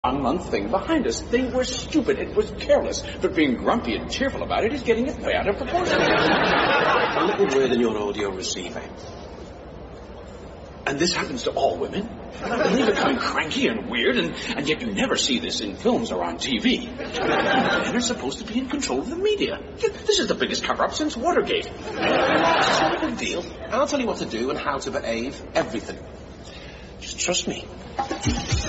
1-month thing behind us. They were stupid. It was careless. But being grumpy and cheerful about it is getting it way out of proportion. A little weird in your audio receiver. And this happens to all women. They become cranky and weird, and yet you never see this in films or on TV. Men are supposed to be in control of the media. This is the biggest cover-up since Watergate. It's not a big deal. I'll tell you what to do and how to behave. Everything. Just trust me.